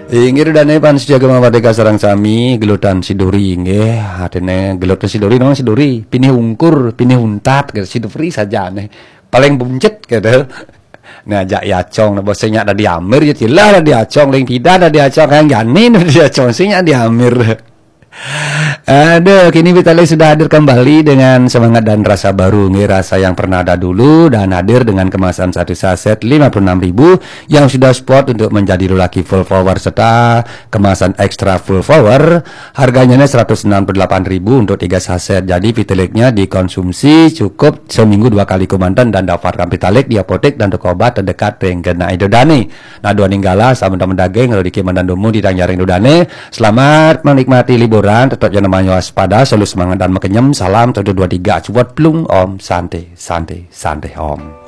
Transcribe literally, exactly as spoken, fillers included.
Inggih dane pan sejaga mawateka sareng sami gelutan siduri nggih atene gelutan siduri no siduri pinih ungkur pinih untat gitu siduri saja nih paling buncet gitu nah jak yacong nah bosnya ada di amir ya tilah ada di acong ling tidak ada di acong yang janin ada di acong sinya di amir. Aduh, kini Vitali sudah hadir kembali dengan semangat dan rasa baru nih, rasa yang pernah ada dulu dan hadir dengan kemasan satu saset lima puluh enam ribu yang sudah spot untuk menjadi lelaki full power serta kemasan ekstra full power harganya seratus enam puluh delapan ribu untuk tiga saset. Jadi Vitaliknya dikonsumsi cukup seminggu dua kali komandan dan dapatkan Vitalik di apotek dan toko obat terdekat dengan Idodane. Nah, dua ninggala sama teman daging kalau di Kimandan Domu di Tanjaring Idodane. Selamat menikmati liburan, tetap jangan namanya waspada, selalu semangat dan mekenyem. Salam satu dua tiga cuat plung om santai santai santai om.